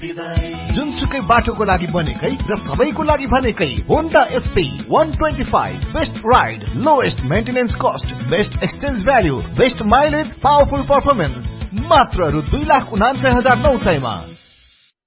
जुनसुकै बाटोको लागि बनेकै र सबैको लागि भनेकै Honda SP 125 best ride lowest maintenance cost best exchange value best mileage powerful performance मात्र रु 2,49,900 मा